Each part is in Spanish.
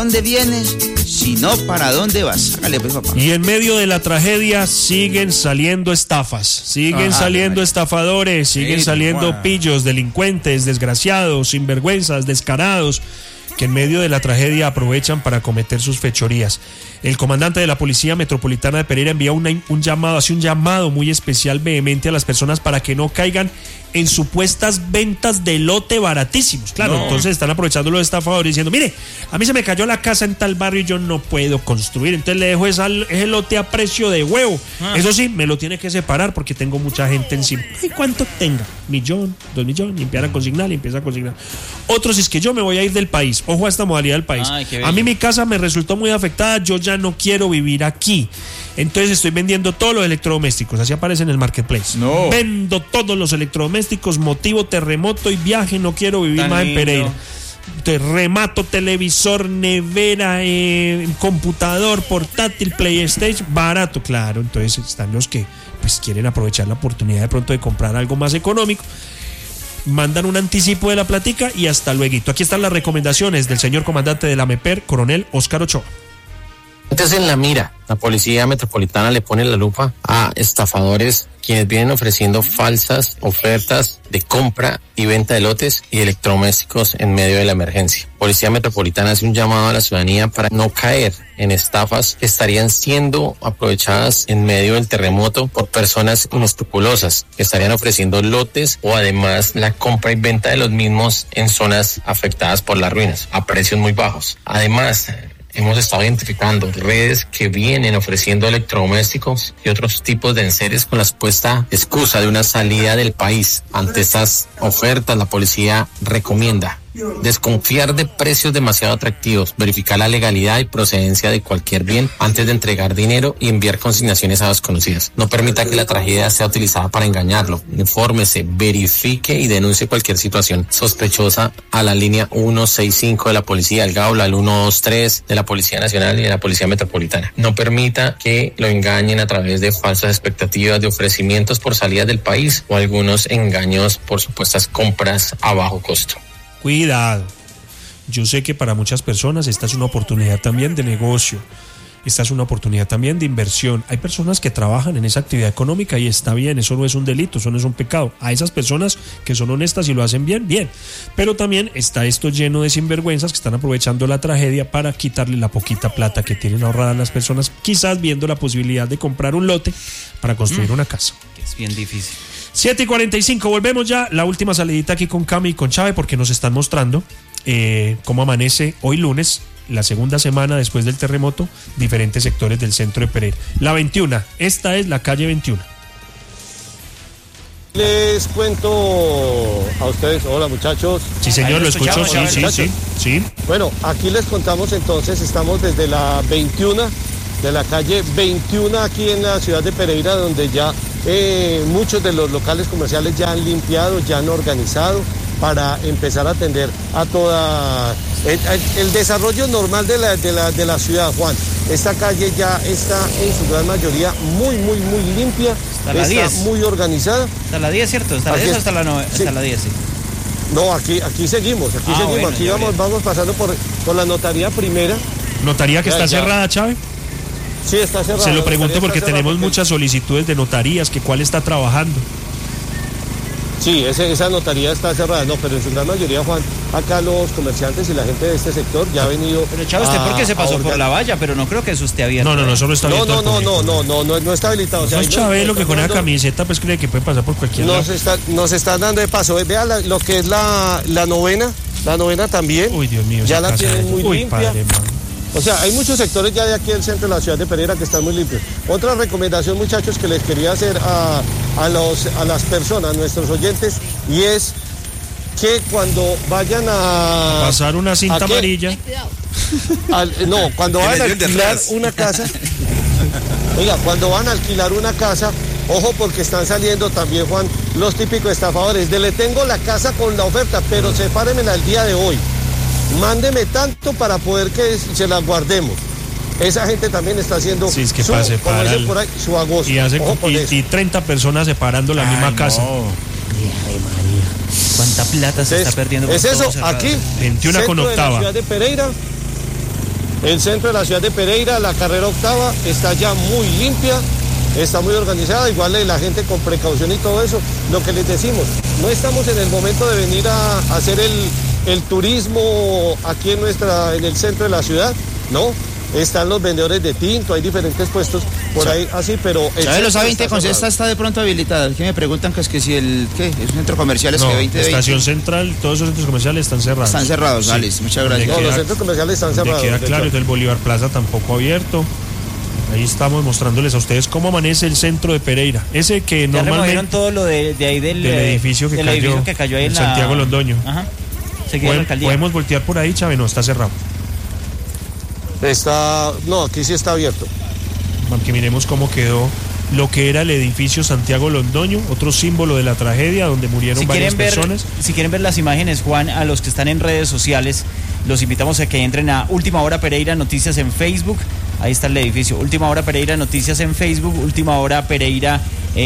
¿Dónde vienes? Si no, ¿para dónde vas? Hágale pues, papá. Y en medio de la tragedia siguen saliendo estafas, siguen saliendo estafadores, siguen saliendo pillos, delincuentes, desgraciados, sinvergüenzas, descarados, que en medio de la tragedia aprovechan para cometer sus fechorías. El comandante de la Policía Metropolitana de Pereira envía un llamado muy especial, vehemente a las personas para que no caigan en supuestas ventas de lote baratísimos. Claro, entonces están aprovechando los estafadores diciendo, mire, a mí se me cayó la casa en tal barrio y yo no puedo construir, entonces le dejo ese lote a precio de huevo. Eso sí, me lo tiene que separar porque tengo mucha gente encima. ¿Y cuánto tenga? 1 millón, 2 millones, y empieza a consignar. Otros es que yo me voy a ir del país. Ojo a esta modalidad del país. A mí mi casa me resultó muy afectada, yo ya no quiero vivir aquí. Entonces estoy vendiendo todos los electrodomésticos, así aparece en el marketplace. Vendo todos los electrodomésticos, motivo terremoto y viaje, no quiero vivir más en Pereira. Entonces remato televisor, nevera, computador, portátil, PlayStation, barato, claro. Entonces están los que pues quieren aprovechar la oportunidad de pronto de comprar algo más económico. Mandan un anticipo de la platica y hasta luego. Aquí están las recomendaciones del señor comandante de la MEPER, coronel Óscar Ochoa. Entonces en la mira, la Policía Metropolitana le pone la lupa a estafadores quienes vienen ofreciendo falsas ofertas de compra y venta de lotes y electrodomésticos en medio de la emergencia. Policía Metropolitana hace un llamado a la ciudadanía para no caer en estafas que estarían siendo aprovechadas en medio del terremoto por personas inescrupulosas que estarían ofreciendo lotes o además la compra y venta de los mismos en zonas afectadas por las ruinas a precios muy bajos. Además, hemos estado identificando redes que vienen ofreciendo electrodomésticos y otros tipos de enseres con la supuesta excusa de una salida del país. Ante estas ofertas, la policía recomienda desconfiar de precios demasiado atractivos, verificar la legalidad y procedencia de cualquier bien antes de entregar dinero y enviar consignaciones a desconocidas. No permita que la tragedia sea utilizada para engañarlo. Infórmese, verifique y denuncie cualquier situación sospechosa a la línea 165 de la Policía del Gaula, al 123 de la Policía Nacional y de la Policía Metropolitana. No permita que lo engañen a través de falsas expectativas de ofrecimientos por salida del país o algunos engaños por supuestas compras a bajo costo. Cuidado, yo sé que para muchas personas esta es una oportunidad también de negocio, esta es una oportunidad también de inversión. Hay personas que trabajan en esa actividad económica y está bien, eso no es un delito, eso no es un pecado. A esas personas que son honestas y lo hacen bien, bien. Pero también está esto lleno de sinvergüenzas que están aprovechando la tragedia para quitarle la poquita plata que tienen ahorrada las personas, quizás viendo la posibilidad de comprar un lote para construir una casa. Es bien difícil. 7:45, volvemos ya, la última salidita aquí con Cami y con Chávez porque nos están mostrando cómo amanece hoy lunes, la segunda semana después del terremoto, diferentes sectores del centro de Pereira. La 21, esta es la calle 21. Les cuento a ustedes, hola muchachos. Sí señor, lo escucho, sí. Bueno, aquí les contamos entonces, estamos desde la 21, de la calle 21 aquí en la ciudad de Pereira, donde ya muchos de los locales comerciales ya han limpiado, ya han organizado para empezar a atender a toda el desarrollo normal de la ciudad, Juan. Esta calle ya está en su gran mayoría muy limpia, está muy organizada. Hasta la 10, ¿cierto? ¿Hasta la 10 o hasta la 9? Sí. Hasta la 10, sí. No, aquí seguimos, bueno, aquí vamos pasando por la notaría primera. ¿Notaría que está cerrada, Chávez? Sí, está cerrada. Se lo pregunto porque tenemos muchas solicitudes de notarías, que cuál está trabajando. Sí, esa notaría está cerrada, no, pero en su gran mayoría, Juan, acá los comerciantes y la gente de este sector ya ha venido. Pero Chávez, ¿usted por qué se pasó por la valla? Pero no creo que eso esté abierto. No, eso no está abierto. No está habilitado. No es Chávez lo que con esa camiseta pues cree que puede pasar por cualquier lado. Nos están dando de paso. Vea lo que es la novena también. Uy, Dios mío. Ya la tienen muy limpia. Padre, o sea, hay muchos sectores ya de aquí del centro de la ciudad de Pereira que están muy limpios. Otra recomendación, muchachos, que les quería hacer a las personas, nuestros oyentes, y es que cuando vayan a pasar una cinta amarilla, cuando van a alquilar una casa, cuando van a alquilar una casa, ojo, porque están saliendo también, Juan, los típicos estafadores de le tengo la casa con la oferta, pero sepáremela el día de hoy. Mándeme tanto para poder que se las guardemos. Esa gente también está haciendo sí, es que su agosto. Y 30 personas separando la misma casa. Ay, María. ¿Cuánta plata se está perdiendo? Es eso, aquí, 21 con octava. De la ciudad de Pereira, El centro de la ciudad de Pereira, la carrera octava, está ya muy limpia, está muy organizada, igual la gente con precaución y todo eso. Lo que les decimos, no estamos en el momento de venir a hacer el turismo aquí en el centro de la ciudad, no. Están los vendedores de tinto, hay diferentes puestos por ahí así, pero... ¿Sabes los A20 con cesta está de pronto habilitada? Que me preguntan que es que si es un centro comercial es no, que 20 Estación Central, todos esos centros comerciales están cerrados. Están cerrados, sí. Alex, muchas gracias. No, los centros comerciales están cerrados. Queda claro, el Bolívar Plaza tampoco abierto. Ahí estamos mostrándoles a ustedes cómo amanece el centro de Pereira. Ese que ya normalmente... removieron todo lo de ahí del edificio que cayó ahí en Santiago Londoño. Ajá. ¿Podemos voltear por ahí, Chávez? No, está cerrado. No, aquí sí está abierto. Para que miremos cómo quedó lo que era el edificio Santiago Londoño, otro símbolo de la tragedia donde murieron varias personas. Si quieren ver las imágenes, Juan, a los que están en redes sociales, los invitamos a que entren a Última Hora Pereira Noticias en Facebook. Ahí está el edificio. Última Hora Pereira Noticias en Facebook, Última Hora Pereira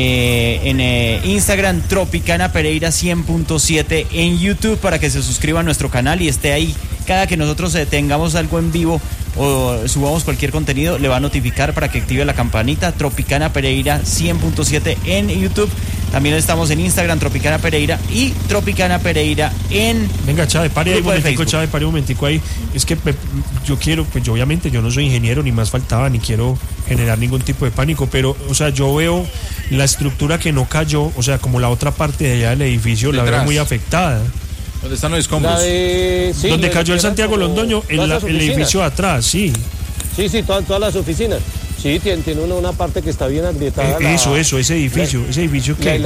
en Instagram, Tropicana Pereira 100.7 en YouTube, para que se suscriba a nuestro canal y esté ahí. Cada que nosotros tengamos algo en vivo o subamos cualquier contenido, le va a notificar para que active la campanita. Tropicana Pereira 100.7 en YouTube. También estamos en Instagram, Tropicana Pereira, y Tropicana Pereira en... Venga, Chávez, pare ahí un momentico, ahí. Es que yo quiero, pues obviamente yo no soy ingeniero, ni más faltaba, ni quiero generar ningún tipo de pánico, pero, o sea, yo veo la estructura que no cayó, o sea, como la otra parte de allá del edificio, la veo muy afectada. ¿Dónde están los escombros? Donde cayó el Santiago Londoño, el edificio de atrás, sí. Sí, todas las oficinas. Sí, tiene una parte que está bien agrietada. Ese edificio que...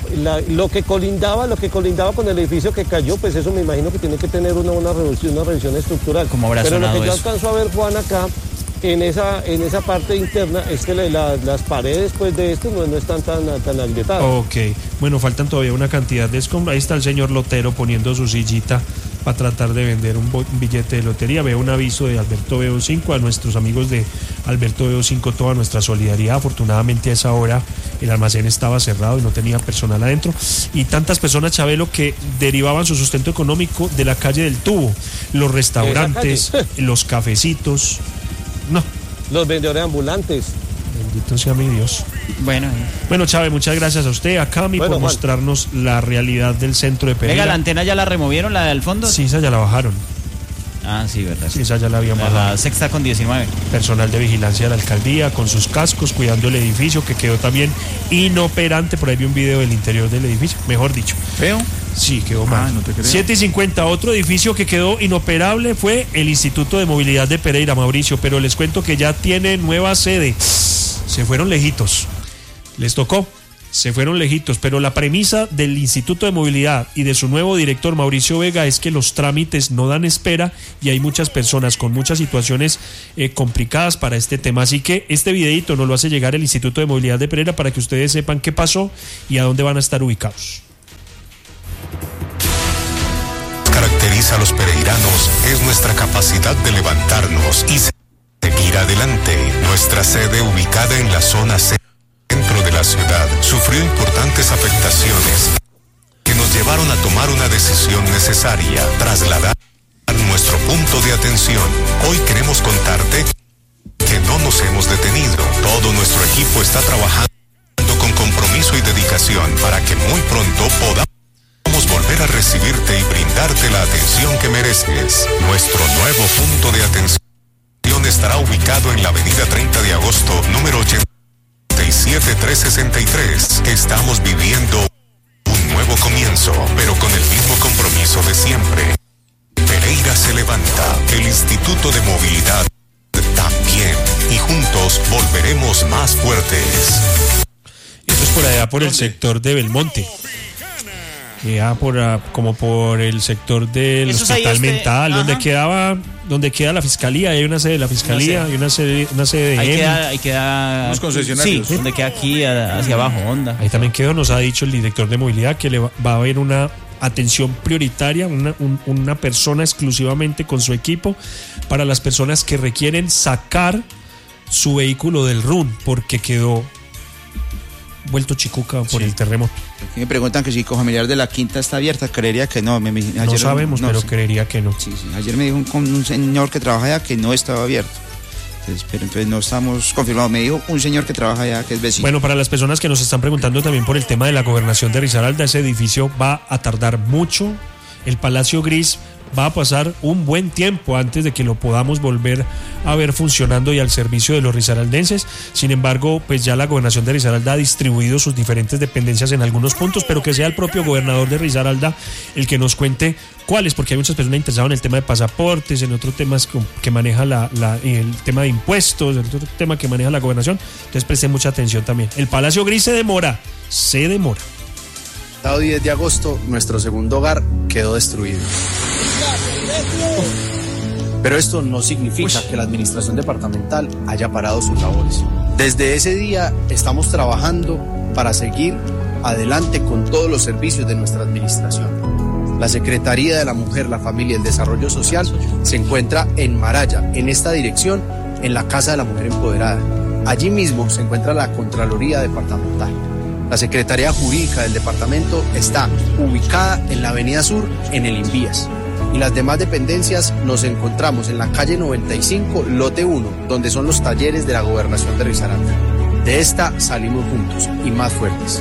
Lo que colindaba con el edificio que cayó, pues eso me imagino que tiene que tener una revisión estructural. ¿Cómo habrá Pero sonado lo que yo eso? alcanzo a ver, Juan, acá, en esa parte interna, es que las paredes pues de esto no están tan agrietadas. Ok, bueno, faltan todavía una cantidad de escombros. Ahí está el señor Lotero poniendo su sillita para tratar de vender un billete de lotería. Veo un aviso de Alberto Veo 5, a nuestros amigos de Alberto Veo 5 toda nuestra solidaridad. Afortunadamente a esa hora el almacén estaba cerrado y no tenía personal adentro, y tantas personas, Chabelo, que derivaban su sustento económico de la calle del Tubo, los restaurantes, los cafecitos, no, los vendedores ambulantes. Bendito sea mi Dios. Bueno, Chávez, muchas gracias a usted, a Cami, por mostrarnos la realidad del centro de Pereira. Venga, ¿la antena ya la removieron, la del fondo? Sí, esa ya la bajaron. Ah, sí, verdad. Sí, esa ya la habían bajado. La sexta con 19. Personal de vigilancia de la alcaldía con sus cascos cuidando el edificio, que quedó también inoperante. Por ahí vi un video del interior del edificio, mejor dicho. ¿Feo? Sí, quedó mal. No te creo. 7:50, otro edificio que quedó inoperable fue el Instituto de Movilidad de Pereira, Mauricio, pero les cuento que ya tiene nueva sede. Se fueron lejitos. Les tocó. Se fueron lejitos, pero la premisa del Instituto de Movilidad y de su nuevo director Mauricio Vega es que los trámites no dan espera y hay muchas personas con muchas situaciones complicadas para este tema. Así que este videito nos lo hace llegar el Instituto de Movilidad de Pereira para que ustedes sepan qué pasó y a dónde van a estar ubicados. Caracteriza a los pereiranos es nuestra capacidad de levantarnos y seguir adelante. Nuestra sede, ubicada en la zona centro de la ciudad, sufrió importantes afectaciones que nos llevaron a tomar una decisión necesaria: trasladar nuestro punto de atención. Hoy queremos contarte que no nos hemos detenido. Todo nuestro equipo está trabajando con compromiso y dedicación para que muy pronto podamos volver a recibirte y brindarte la atención que mereces. Nuestro nuevo punto de atención estará ubicado en la avenida 30 de agosto, número 87363. Estamos viviendo un nuevo comienzo, pero con el mismo compromiso de siempre. Pereira se levanta, el Instituto de Movilidad también, y juntos volveremos más fuertes. Esto es por allá, por el sector de Belmonte. Ya como por el sector del hospital mental, donde queda la fiscalía. Hay una sede de la fiscalía, hay una sede de ahí queda unos concesionarios. Sí, donde queda aquí hacia abajo, Honda. Ahí también quedó, nos ha dicho el director de movilidad que le va a haber una atención prioritaria, una persona exclusivamente con su equipo para las personas que requieren sacar su vehículo del RUN, porque quedó vuelto chicuca por el terremoto. Aquí me preguntan que si Cojamiliar de la Quinta está abierta, creería que no. No Ayer sabemos, pero sí. creería que no. Sí. Ayer me dijo un señor que trabaja allá que no estaba abierto. Entonces no estamos confirmados. Me dijo un señor que trabaja allá, que es vecino. Bueno, para las personas que nos están preguntando también por el tema de la gobernación de Risaralda, ese edificio va a tardar mucho. El Palacio Gris va a pasar un buen tiempo antes de que lo podamos volver a ver funcionando y al servicio de los risaraldenses. Sin embargo, pues ya la gobernación de Risaralda ha distribuido sus diferentes dependencias en algunos puntos, pero que sea el propio gobernador de Risaralda el que nos cuente cuáles, porque hay muchas personas interesadas en el tema de pasaportes, en otros temas que maneja el tema de impuestos, el otro tema que maneja la gobernación. Entonces presten mucha atención también. El Palacio Gris se demora. El 10 de agosto, nuestro segundo hogar quedó destruido. Pero esto no significa que la administración departamental haya parado sus labores. Desde ese día estamos trabajando para seguir adelante con todos los servicios de nuestra administración. La Secretaría de la Mujer, la Familia y el Desarrollo Social se encuentra en Maraya, en esta dirección, en la Casa de la Mujer Empoderada. Allí mismo se encuentra la Contraloría Departamental. La Secretaría Jurídica del departamento está ubicada en la Avenida Sur, en el Invías. Y las demás dependencias nos encontramos en la calle 95, lote 1, donde son los talleres de la gobernación de Risaralda. De esta salimos juntos y más fuertes.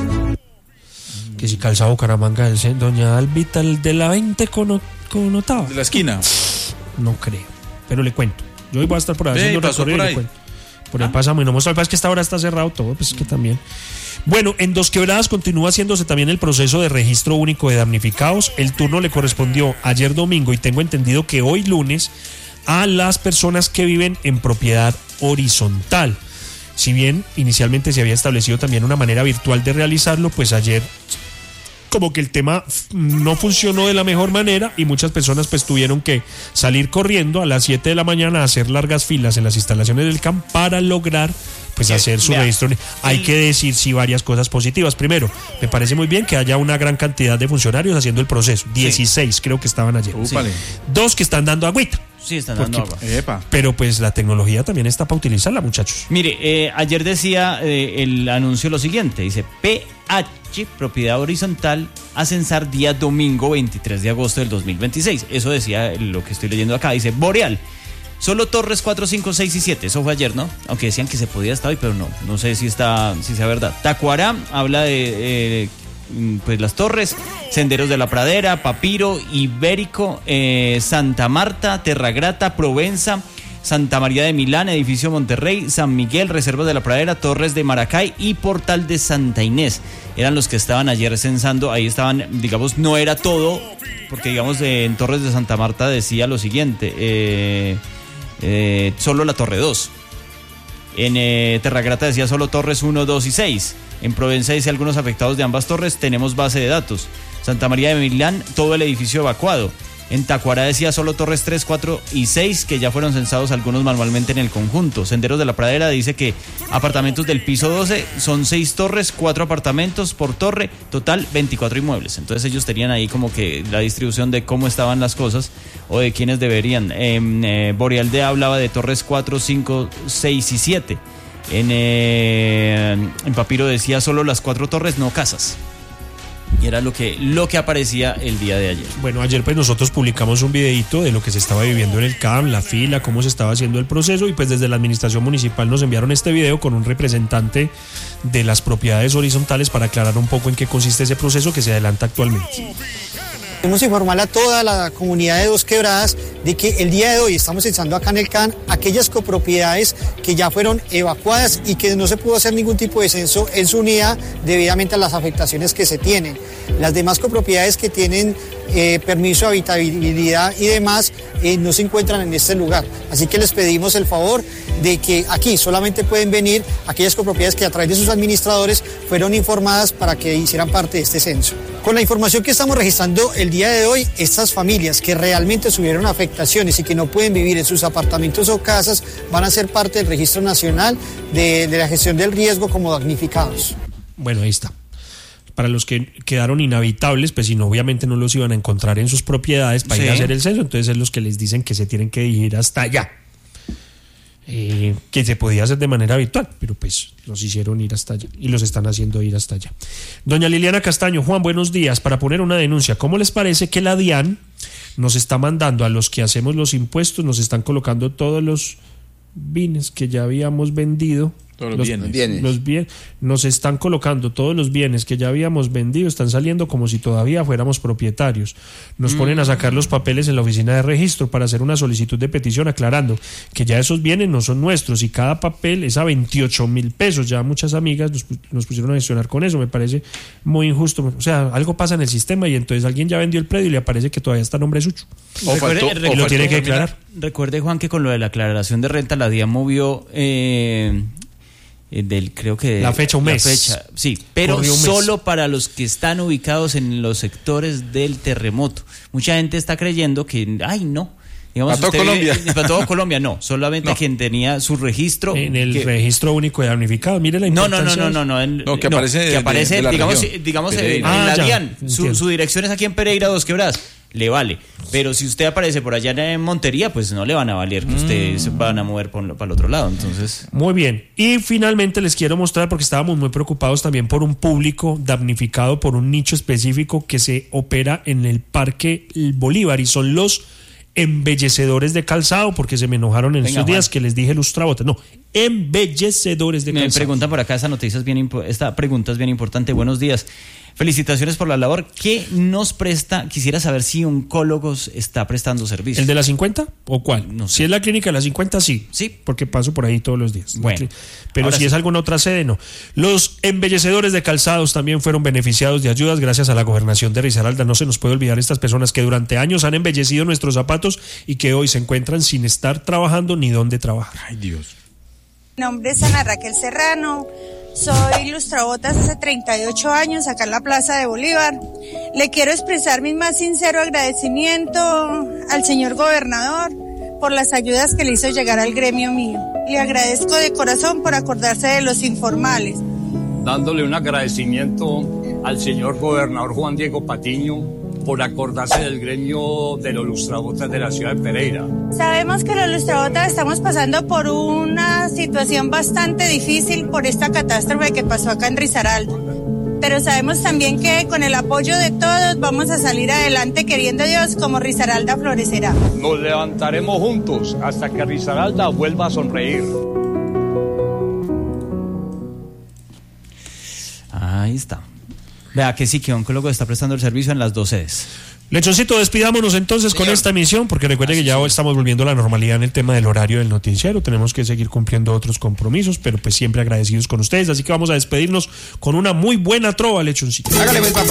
Que si calza Bucaramanga, doña Albita de la 20 connotaba. De la esquina. No creo, pero le cuento. Yo hoy voy a estar por ahí haciendo un recorrido y le cuento. Por ahí pasamos y no hemos es que esta hora está cerrado todo, pues es que también. Bueno, en Dos Quebradas continúa haciéndose también el proceso de registro único de damnificados. El turno le correspondió ayer domingo y tengo entendido que hoy lunes a las personas que viven en propiedad horizontal. Si bien inicialmente se había establecido también una manera virtual de realizarlo, pues ayer como que el tema no funcionó de la mejor manera y muchas personas pues tuvieron que salir corriendo a las 7 de la mañana a hacer largas filas en las instalaciones del CAM para lograr pues hacer su registro. Hay que decir sí varias cosas positivas. Primero, me parece muy bien que haya una gran cantidad de funcionarios haciendo el proceso. 16 creo que estaban ayer. Sí. 2 que están dando agüita. Sí, están dando agua. Pero pues la tecnología también está para utilizarla, muchachos. Mire, ayer decía el anuncio lo siguiente, dice PH, propiedad horizontal, a censar día domingo 23 de agosto del 2026. Eso decía lo que estoy leyendo acá, dice Boreal. Solo Torres 4, 5, 6 y 7. Eso fue ayer, ¿no? Aunque decían que se podía estar hoy, pero no sé si sea verdad. Tacuará habla de pues las torres, Senderos de la Pradera, Papiro, Ibérico, Santa Marta, Terragrata, Provenza, Santa María de Milán, Edificio Monterrey, San Miguel, Reservas de la Pradera, Torres de Maracay y Portal de Santa Inés. Eran los que estaban ayer censando. Ahí estaban, digamos, no era todo, porque digamos en Torres de Santa Marta decía lo siguiente, solo la Torre 2. En Terragrata decía solo Torres 1, 2 y 6. En Provenza dice algunos afectados de ambas torres, tenemos base de datos. Santa María de Milán, todo el edificio evacuado. En Tacuará decía solo Torres 3, 4 y 6, que ya fueron censados algunos manualmente en el conjunto. Senderos de la Pradera dice que apartamentos del piso 12 son 6 torres, 4 apartamentos por torre, total 24 inmuebles. Entonces ellos tenían ahí como que la distribución de cómo estaban las cosas o de quiénes deberían. Borealde hablaba de Torres 4, 5, 6 y 7. En Papiro decía solo las 4 torres, no casas. Y era lo que aparecía el día de ayer. Bueno, ayer pues nosotros publicamos un videito de lo que se estaba viviendo en el CAM, la fila, cómo se estaba haciendo el proceso, y pues desde la administración municipal nos enviaron este video con un representante de las propiedades horizontales para aclarar un poco en qué consiste ese proceso que se adelanta actualmente. Queremos informar a toda la comunidad de Dos Quebradas de que el día de hoy estamos censando acá en el CAN aquellas copropiedades que ya fueron evacuadas y que no se pudo hacer ningún tipo de censo en su unidad debidamente a las afectaciones que se tienen. Las demás copropiedades que tienen permiso de habitabilidad y demás no se encuentran en este lugar. Así que les pedimos el favor de que aquí solamente pueden venir aquellas copropiedades que a través de sus administradores fueron informadas para que hicieran parte de este censo. Con la información que estamos registrando el día de hoy, estas familias que realmente sufrieron afectaciones y que no pueden vivir en sus apartamentos o casas van a ser parte del Registro Nacional de la Gestión del Riesgo como damnificados. Bueno, ahí está. Para los que quedaron inhabitables, pues si no, obviamente no los iban a encontrar en sus propiedades para ir a hacer el censo, entonces es los que les dicen que se tienen que dirigir hasta allá. que se podía hacer de manera virtual, pero pues los hicieron ir hasta allá y los están haciendo ir hasta allá. Doña Liliana Castaño, Juan, buenos días. Para poner una denuncia, ¿cómo les parece que la DIAN nos está mandando a los que hacemos los impuestos, nos están colocando todos los bienes que ya habíamos vendido? Los bienes. Nos están colocando todos los bienes que ya habíamos vendido, están saliendo como si todavía fuéramos propietarios. Nos ponen a sacar los papeles en la oficina de registro para hacer una solicitud de petición aclarando que ya esos bienes no son nuestros y cada papel es a 28,000 pesos. Ya muchas amigas nos pusieron a gestionar con eso, me parece muy injusto. O sea, algo pasa en el sistema y entonces alguien ya vendió el predio y le aparece que todavía está a nombre suyo. Y lo tiene que declarar. Recuerde, Juan, que con lo de la aclaración de renta la DIAN movió... creo que la fecha un mes. Sí, pero solo para los que están ubicados en los sectores del terremoto. Mucha gente está creyendo que digamos, para todo Colombia. Para todo Colombia, no, solamente quien tenía su registro en el registro único de damnificados. Mire la importancia. No, que aparece digamos en la DIAN. Su dirección es aquí en Pereira, Dos Quebradas. Le vale, pero si usted aparece por allá en Montería, pues no le van a valer, que ustedes se van a mover para el otro lado. Entonces, muy bien. Y finalmente les quiero mostrar, porque estábamos muy preocupados también por un público damnificado por un nicho específico que se opera en el Parque Bolívar, y son los embellecedores de calzado, porque se me enojaron en estos días que les dije lustrabotas. No, embellecedores de calzado. Me preguntan por acá, esta pregunta es bien importante. Buenos días. Felicitaciones por la labor. ¿Qué nos presta? Quisiera saber si Oncólogos está prestando servicio. ¿El de la 50 o cuál? No sé. Si es la clínica de la 50, sí. Sí. Porque paso por ahí todos los días. Bueno. Pero si es alguna otra sede, no. Los embellecedores de calzados también fueron beneficiados de ayudas gracias a la gobernación de Risaralda. No se nos puede olvidar estas personas que durante años han embellecido nuestros zapatos y que hoy se encuentran sin estar trabajando ni dónde trabajar. Ay, Dios. Mi nombre es Ana Raquel Serrano. Soy lustrabotas hace 38 años acá en la Plaza de Bolívar. Le quiero expresar mi más sincero agradecimiento al señor gobernador por las ayudas que le hizo llegar al gremio mío. Le agradezco de corazón por acordarse de los informales. Dándole un agradecimiento al señor gobernador Juan Diego Patiño por acordarse del gremio de los lustrabotas de la ciudad de Pereira. Sabemos que los lustrabotas estamos pasando por una situación bastante difícil por esta catástrofe que pasó acá en Risaralda. Pero sabemos también que con el apoyo de todos vamos a salir adelante, queriendo Dios, como Risaralda florecerá. Nos levantaremos juntos hasta que Risaralda vuelva a sonreír. Ahí está. Vea que sí, que Oncólogo está prestando el servicio en las 2 sedes. Lechoncito, despidámonos entonces con esta emisión, porque recuerde que ya estamos volviendo a la normalidad en el tema del horario del noticiero. Tenemos que seguir cumpliendo otros compromisos, pero pues siempre agradecidos con ustedes. Así que vamos a despedirnos con una muy buena trova, Lechoncito. Hágale, pues, papá.